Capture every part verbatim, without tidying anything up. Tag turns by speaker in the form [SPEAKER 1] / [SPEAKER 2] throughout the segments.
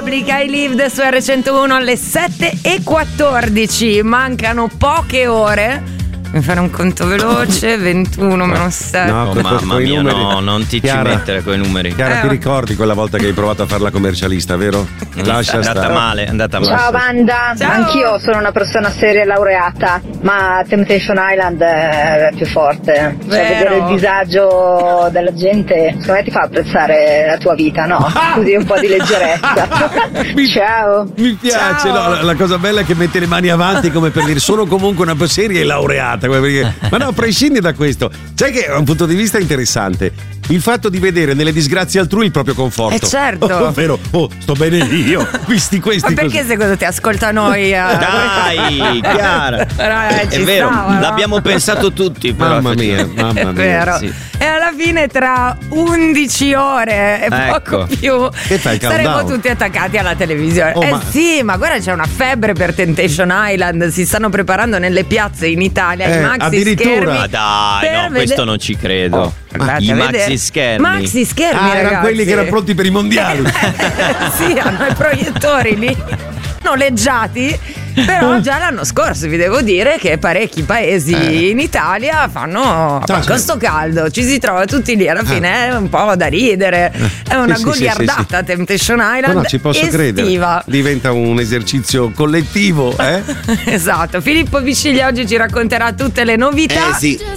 [SPEAKER 1] Public, I Lived su erre centouno alle sette e quattordici. Mancano poche ore. Mi fare un conto veloce, ventuno meno sette.
[SPEAKER 2] No,
[SPEAKER 3] oh, mamma mia, numeri. no, non ti Chiara, ci mettere con i numeri.
[SPEAKER 2] Chiara,
[SPEAKER 1] eh,
[SPEAKER 2] ti ricordi quella volta che hai provato a fare la commercialista, vero?
[SPEAKER 3] Lascia è andata stare. male, è andata male.
[SPEAKER 4] Ciao banda,
[SPEAKER 1] Ciao.
[SPEAKER 4] Anch'io sono una persona seria e laureata, ma Temptation Island è più forte. Cioè, vedere il disagio della gente, secondo me ti fa apprezzare la tua vita, no? Così un po' di leggerezza.
[SPEAKER 2] mi,
[SPEAKER 4] Ciao.
[SPEAKER 2] Mi piace,
[SPEAKER 1] Ciao.
[SPEAKER 2] No, la, la cosa bella è che mette le mani avanti come per dire sono comunque una seria e laureata. Perché, ma no, prescindi da questo. Sai che è un punto di vista interessante il fatto di vedere nelle disgrazie altrui il proprio conforto.
[SPEAKER 1] Eh certo.
[SPEAKER 2] Oh, ovvero, oh, sto bene io, visti questi.
[SPEAKER 1] Ma perché
[SPEAKER 2] così.
[SPEAKER 1] secondo te ascolta noi? Uh...
[SPEAKER 3] Dai, Chiara.
[SPEAKER 1] Però, eh,
[SPEAKER 3] è vero,
[SPEAKER 1] stava, no?
[SPEAKER 3] l'abbiamo pensato tutti. Però,
[SPEAKER 2] Mamma mia, mamma
[SPEAKER 1] È
[SPEAKER 2] mia.
[SPEAKER 1] vero.
[SPEAKER 3] sì.
[SPEAKER 1] E alla fine tra undici ore e
[SPEAKER 3] Ecco.
[SPEAKER 1] poco più
[SPEAKER 2] Che fai,
[SPEAKER 1] saremo
[SPEAKER 2] countdown?
[SPEAKER 1] tutti attaccati alla televisione.
[SPEAKER 2] Oh,
[SPEAKER 1] eh
[SPEAKER 2] ma-
[SPEAKER 1] sì, ma guarda, c'è una febbre per Temptation Island. Si stanno preparando nelle piazze in Italia
[SPEAKER 2] Eh,
[SPEAKER 1] i maxi
[SPEAKER 2] addirittura?
[SPEAKER 1] schermi.
[SPEAKER 3] Ma dai,
[SPEAKER 1] per
[SPEAKER 3] no,
[SPEAKER 1] vede-
[SPEAKER 3] questo non ci credo.
[SPEAKER 2] Oh,
[SPEAKER 1] Andate
[SPEAKER 3] I
[SPEAKER 1] a
[SPEAKER 3] maxi
[SPEAKER 1] vedere.
[SPEAKER 3] schermi.
[SPEAKER 1] Maxi schermi,
[SPEAKER 2] Ah, erano
[SPEAKER 1] ragazzi.
[SPEAKER 2] quelli che erano pronti per i mondiali.
[SPEAKER 1] Sì, hanno i proiettori lì noleggiati. Però già l'anno scorso vi devo dire che parecchi paesi
[SPEAKER 2] Eh.
[SPEAKER 1] in Italia fanno
[SPEAKER 2] Ciao,
[SPEAKER 1] con sto caldo, ci si trova tutti lì, alla fine è un po' da ridere, è una
[SPEAKER 2] Sì, sì, sì,
[SPEAKER 1] goliardata
[SPEAKER 2] sì, sì.
[SPEAKER 1] Temptation Island.
[SPEAKER 2] No, no, ci posso
[SPEAKER 1] estiva.
[SPEAKER 2] credere. Diventa un esercizio collettivo, eh?
[SPEAKER 1] Esatto, Filippo Viciglia oggi ci racconterà tutte le novità.
[SPEAKER 5] Eh sì.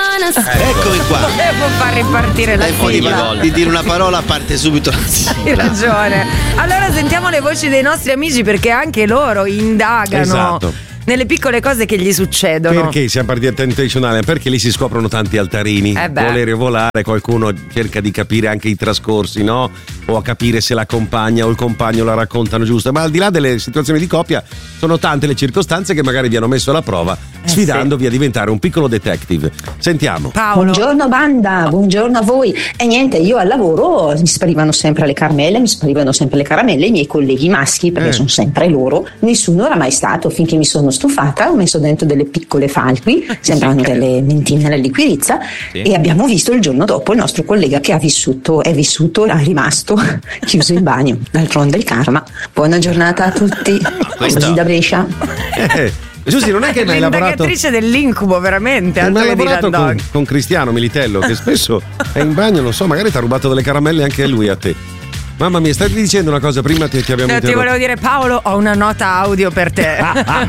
[SPEAKER 5] Eccomi qua.
[SPEAKER 1] Devo far ripartire la
[SPEAKER 5] Tempo di,
[SPEAKER 1] sigla.
[SPEAKER 5] di dire una parola, parte subito la
[SPEAKER 1] Hai
[SPEAKER 5] sigla.
[SPEAKER 1] ragione. Allora sentiamo le voci dei nostri amici perché anche loro indagano
[SPEAKER 2] Esatto.
[SPEAKER 1] nelle piccole cose che gli succedono.
[SPEAKER 2] Perché siamo partiti a Temptation Island? Perché lì si scoprono tanti altarini.
[SPEAKER 1] Eh beh.
[SPEAKER 2] Volere volare, qualcuno cerca di capire anche i trascorsi, no? O a capire se la compagna o il compagno la raccontano giusto. Ma al di là delle situazioni di coppia, sono tante le circostanze che magari vi hanno messo alla prova,
[SPEAKER 1] Eh
[SPEAKER 2] sfidandovi a diventare un piccolo detective. Sentiamo.
[SPEAKER 1] Paolo.
[SPEAKER 6] Buongiorno banda, buongiorno a voi. E niente, io al lavoro mi sparivano sempre le caramelle, mi sparivano sempre le caramelle, i miei colleghi maschi, perché
[SPEAKER 2] Eh.
[SPEAKER 6] sono sempre loro. Nessuno era mai stato, finché mi sono stufata, ho messo dentro delle piccole falqui, sembravano delle mentine alla liquirizia,
[SPEAKER 3] Sì.
[SPEAKER 6] e abbiamo visto il giorno dopo il nostro collega che ha vissuto, è vissuto, è rimasto chiuso in bagno. D'altronde il karma. Buona giornata a tutti.
[SPEAKER 3] Questo-
[SPEAKER 6] Così da Brescia.
[SPEAKER 2] Eh, Giussi, non è che hai mai lavorato.
[SPEAKER 1] L'indagatrice dell'incubo, veramente.
[SPEAKER 2] Hai
[SPEAKER 1] altro
[SPEAKER 2] mai
[SPEAKER 1] che
[SPEAKER 2] lavorato
[SPEAKER 1] Dylan
[SPEAKER 2] con,
[SPEAKER 1] Dog.
[SPEAKER 2] con Cristiano Militello, che spesso è in bagno, non so, magari ti ha rubato delle caramelle anche a lui, a te. Mamma mia, stavi dicendo una cosa prima, ti, ti abbiamo
[SPEAKER 1] No, ti
[SPEAKER 2] interrotto.
[SPEAKER 1] volevo dire, Paolo, ho una nota audio per te.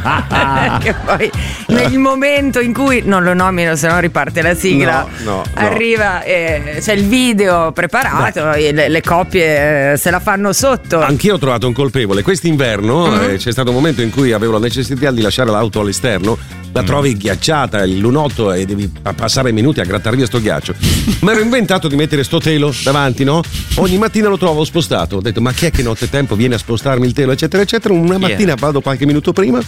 [SPEAKER 1] Che poi nel momento in cui non lo nomino, se no riparte la sigla.
[SPEAKER 2] No, no, no.
[SPEAKER 1] Arriva e c'è il video preparato, e le, le coppie eh, se la fanno sotto.
[SPEAKER 2] Anch'io ho trovato un colpevole. Quest'inverno
[SPEAKER 1] Mm-hmm.
[SPEAKER 2] eh, c'è stato un momento in cui avevo la necessità di lasciare l'auto all'esterno. La trovi ghiacciata, il lunotto, e devi pa- passare minuti a grattare via sto ghiaccio. Mi ero inventato di mettere sto telo davanti, no? Ogni mattina lo trovo spostato. Ho detto, ma chi è che nottetempo viene a spostarmi il telo, eccetera, eccetera. Una mattina vado qualche minuto prima.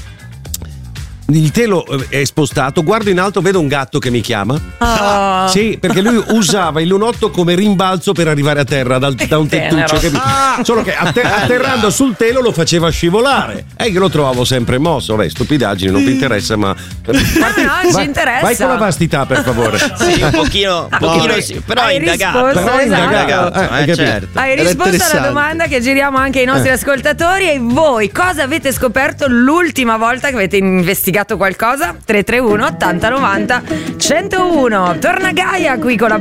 [SPEAKER 2] Il telo è spostato, guardo in alto, vedo un gatto che mi chiama.
[SPEAKER 1] Oh.
[SPEAKER 2] Sì, perché lui usava il lunotto come rimbalzo per arrivare a terra dal- da un
[SPEAKER 1] tenero.
[SPEAKER 2] tettuccio, capito? Solo che atter- atterrando sul telo lo faceva scivolare. E io lo trovavo sempre mosso. Vabbè, stupidaggini, non mi interessa, ma. Parti-
[SPEAKER 1] no, ci
[SPEAKER 2] vai-
[SPEAKER 1] interessa.
[SPEAKER 2] Vai con la vastità, per favore.
[SPEAKER 3] Sì, un pochino, un pochino sì, però
[SPEAKER 1] Hai
[SPEAKER 3] è indagato.
[SPEAKER 1] risposto,
[SPEAKER 3] Però è
[SPEAKER 1] esatto.
[SPEAKER 3] indagato,
[SPEAKER 2] Eh,
[SPEAKER 3] eh,
[SPEAKER 2] hai capito.
[SPEAKER 3] certo.
[SPEAKER 1] Hai
[SPEAKER 5] Era
[SPEAKER 1] risposto alla
[SPEAKER 5] interessante.
[SPEAKER 1] domanda che giriamo anche ai nostri
[SPEAKER 2] Eh.
[SPEAKER 1] ascoltatori. E voi cosa avete scoperto l'ultima volta che avete investigato qualcosa? tre tre uno ottanta novanta centouno. Torna Gaia qui con la